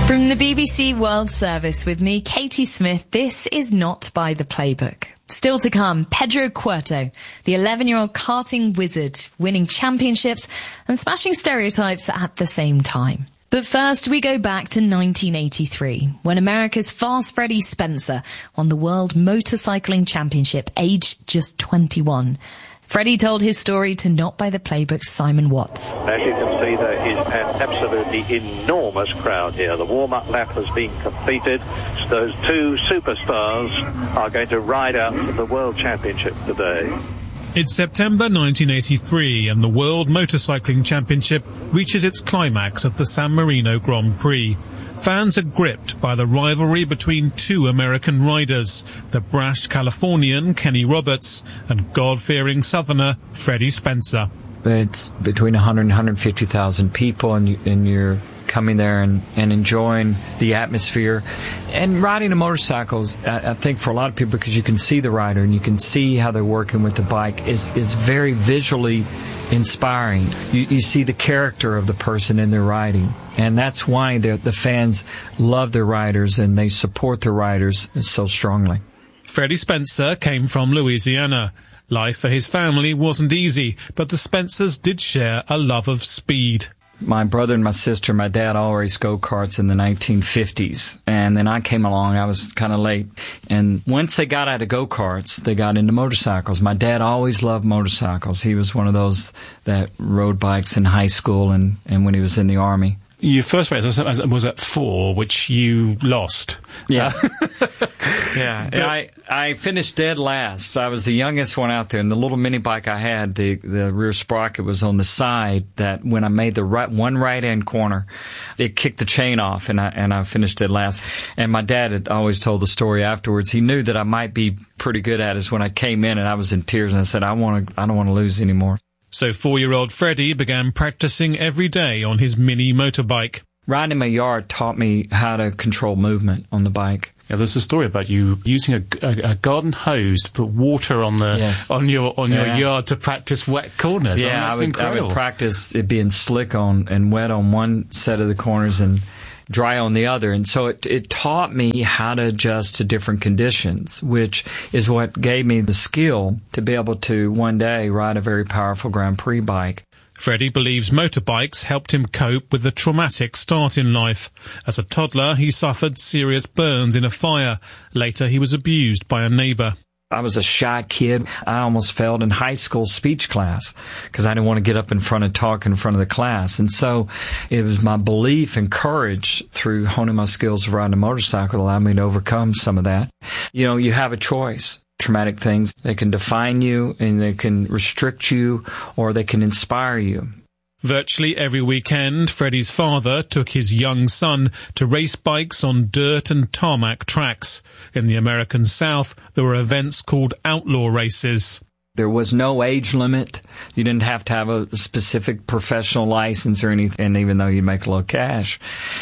From the BBC World Service with me, Katie Smith, this is not by the playbook. Still to come, Pedro Cuerto, the 11-year-old karting wizard, winning championships and smashing stereotypes at the same time. But first, we go back to 1983, when America's Fast Freddie Spencer won the World Motorcycling Championship, aged just 21. Freddie told his story to Not By The Playbook's Simon Watts. As you can see, there is an absolutely enormous crowd here. The warm-up lap has been completed. Those two superstars are going to ride out to the World Championship today. It's September 1983 and the World Motorcycling Championship reaches its climax at the San Marino Grand Prix. Fans are gripped by the rivalry between two American riders, the brash Californian Kenny Roberts and God-fearing Southerner Freddie Spencer. It's between 100 and 150,000 people, and you're coming there and enjoying the atmosphere. And riding a motorcycle, I think for a lot of people, because you can see the rider and you can see how they're working with the bike, is very visually inspiring. You see the character of the person in their riding. And that's why the fans love their riders and they support their riders so strongly. Freddie Spencer came from Louisiana. Life for his family wasn't easy, but the Spencers did share a love of speed. My brother and my sister, my dad all raced go-karts in the 1950s. And then I came along. I was kind of late. And once they got out of go-karts, they got into motorcycles. My dad always loved motorcycles. He was one of those that rode bikes in high school and when he was in the Army. Your first race was at 4, which you lost. Yeah. Yeah. I finished dead last. I was the youngest one out there, and the little mini bike I had, the rear sprocket was on the side that when I made the one right-hand corner, it kicked the chain off, and I finished dead last. And my dad had always told the story afterwards. He knew that I might be pretty good at it when I came in, and I was in tears, and I said, I don't want to lose anymore. So 4-year-old Freddie began practicing every day on his mini motorbike. Riding in my yard taught me how to control movement on the bike. Yeah, there's a story about you using a garden hose to put water on your yard to practice wet corners. Yeah, I would practice it being slick and wet on one set of the corners and dry on the other. And so it taught me how to adjust to different conditions, which is what gave me the skill to be able to one day ride a very powerful Grand Prix bike. Freddie believes motorbikes helped him cope with the traumatic start in life. As a toddler, he suffered serious burns in a fire. Later, he was abused by a neighbor. I was a shy kid. I almost failed in high school speech class because I didn't want to get up in front and talk in front of the class. And so it was my belief and courage through honing my skills of riding a motorcycle that allowed me to overcome some of that. You know, you have a choice. Traumatic things, they can define you and they can restrict you or they can inspire you. Virtually every weekend, Freddie's father took his young son to race bikes on dirt and tarmac tracks. In the American South, there were events called outlaw races. There was no age limit. You didn't have to have a specific professional license or anything, even though you make a little cash.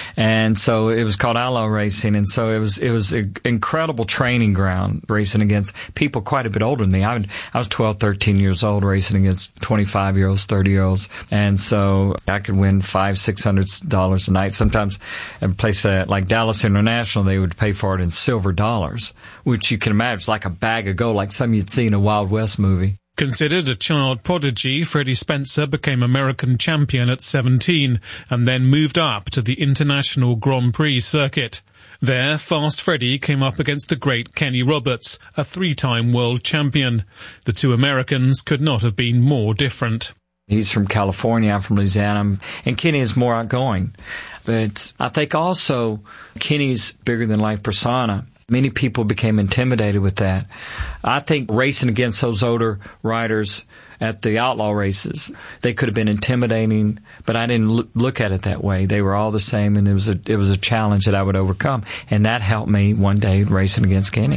And so it was called outlaw racing. And so it was an incredible training ground, racing against people quite a bit older than me. I was 12, 13 years old racing against 25-year-olds, 30-year-olds. And so I could win $500, $600 a night. Sometimes at a place like Dallas International, they would pay for it in silver dollars, which you can imagine is like a bag of gold, like something you'd see in a Wild West movie. Considered a child prodigy, Freddie Spencer became American champion at 17 and then moved up to the International Grand Prix circuit. There, Fast Freddie came up against the great Kenny Roberts, a 3-time world champion. The two Americans could not have been more different. He's from California, I'm from Louisiana, and Kenny is more outgoing. But I think also Kenny's bigger-than-life persona. Many people became intimidated with that. I think racing against those older riders at the outlaw races, they could have been intimidating, but I didn't look at it that way. They were all the same, and it was a challenge that I would overcome. And that helped me one day racing against Kenny.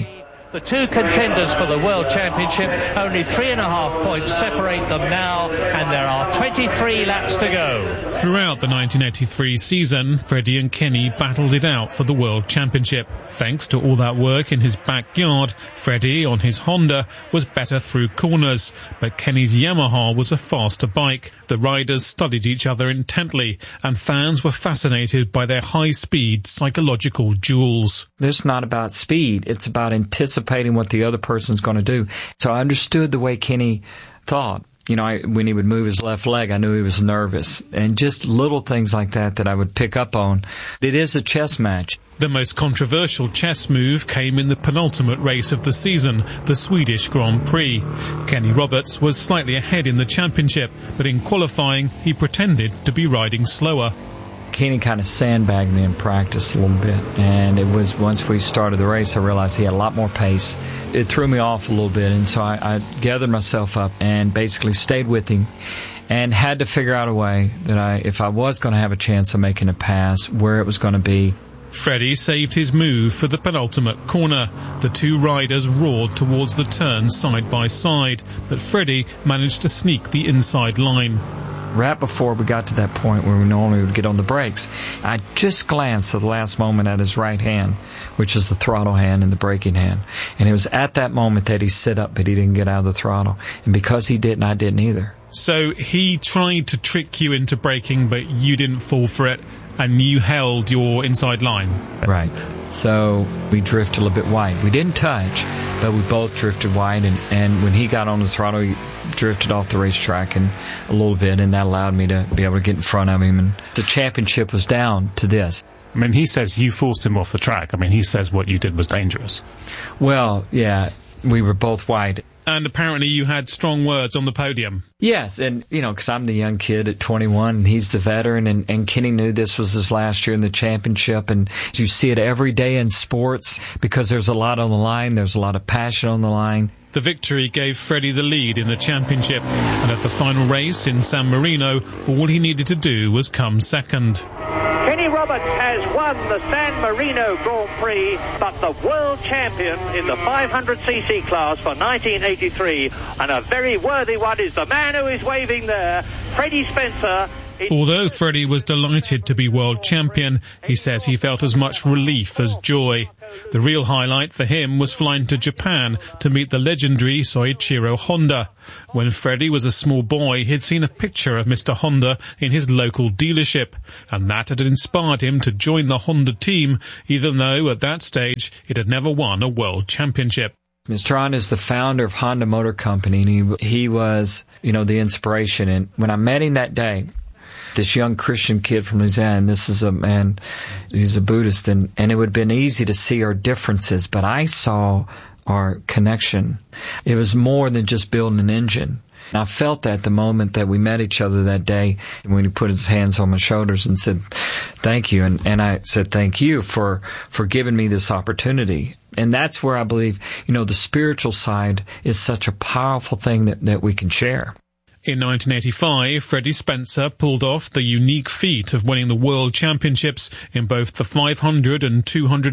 The two contenders for the World Championship, only 3.5 points separate them now, and there are 23 laps to go. Throughout the 1983 season, Freddie and Kenny battled it out for the World Championship. Thanks to all that work in his backyard, Freddie, on his Honda, was better through corners, but Kenny's Yamaha was a faster bike. The riders studied each other intently, and fans were fascinated by their high-speed psychological duels. It's not about speed, it's about anticipating what the other person's going to do. So I understood the way Kenny thought. You know, when he would move his left leg, I knew he was nervous. And just little things like that I would pick up on. It is a chess match. The most controversial chess move came in the penultimate race of the season, the Swedish Grand Prix. Kenny Roberts was slightly ahead in the championship, but in qualifying, he pretended to be riding slower. Kenny kind of sandbagged me in practice a little bit, and it was once we started the race, I realized he had a lot more pace. It threw me off a little bit, and so I gathered myself up and basically stayed with him and had to figure out a way that if I was going to have a chance of making a pass, where it was going to be. Freddie saved his move for the penultimate corner. The two riders roared towards the turn side by side, but Freddie managed to sneak the inside line. Right before we got to that point where we normally would get on the brakes, I just glanced at the last moment at his right hand, which is the throttle hand and the braking hand. And it was at that moment that he sit up, but he didn't get out of the throttle. And because he didn't, I didn't either. So he tried to trick you into braking, but you didn't fall for it, and you held your inside line. Right. So we drifted a little bit wide. We didn't touch, but we both drifted wide, and when he got on the throttle, he drifted off the racetrack and a little bit, and that allowed me to be able to get in front of him. And the championship was down to this. I mean, he says you forced him off the track. I mean, he says what you did was dangerous. Well, yeah, we were both wide. And apparently you had strong words on the podium. Yes, and, you know, because I'm the young kid at 21, and he's the veteran, and Kenny knew this was his last year in the championship, and you see it every day in sports because there's a lot on the line, there's a lot of passion on the line. The victory gave Freddie the lead in the championship, and at the final race in San Marino, all he needed to do was come second. Kenny Roberts has won the San Marino Grand Prix, but the world champion in the 500cc class for 1983, and a very worthy one, is the man who is waving there, Freddie Spencer. Although Freddie was delighted to be world champion, he says he felt as much relief as joy. The real highlight for him was flying to Japan to meet the legendary Soichiro Honda. When Freddie was a small boy, he'd seen a picture of Mr. Honda in his local dealership, and that had inspired him to join the Honda team, even though at that stage it had never won a world championship. Mr. Honda is the founder of Honda Motor Company, and he was, you know, the inspiration. And when I met him that day, this young Christian kid from Louisiana, and this is a man, he's a Buddhist, and it would have been easy to see our differences, but I saw our connection. It was more than just building an engine. And I felt that the moment that we met each other that day, when he put his hands on my shoulders and said, thank you. And I said, thank you for giving me this opportunity. And that's where I believe, you know, the spiritual side is such a powerful thing that we can share. In 1985, Freddie Spencer pulled off the unique feat of winning the World Championships in both the 500 and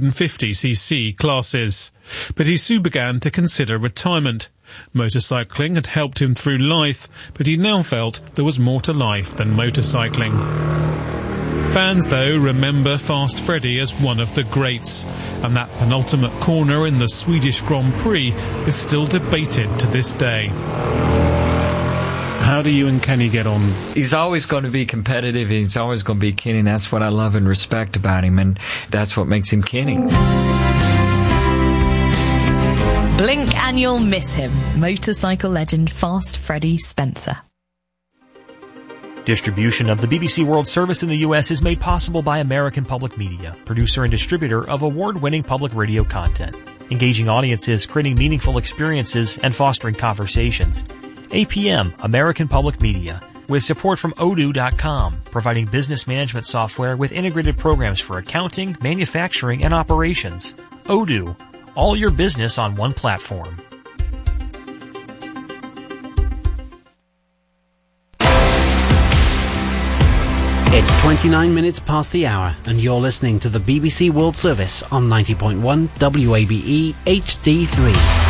250cc classes. But he soon began to consider retirement. Motorcycling had helped him through life, but he now felt there was more to life than motorcycling. Fans, though, remember Fast Freddie as one of the greats, and that penultimate corner in the Swedish Grand Prix is still debated to this day. How do you and Kenny get on? He's always going to be competitive. He's always going to be Kenny, and that's what I love and respect about him, and that's what makes him Kenny. Blink and you'll miss him. Motorcycle legend Fast Freddie Spencer. Distribution of the BBC World Service in the U.S. is made possible by American Public Media, producer and distributor of award-winning public radio content, engaging audiences, creating meaningful experiences, and fostering conversations. APM, American Public Media, with support from Odoo.com, providing business management software with integrated programs for accounting, manufacturing, and operations. Odoo, all your business on one platform. It's 29 minutes past the hour, and you're listening to the BBC World Service on 90.1 WABE HD3.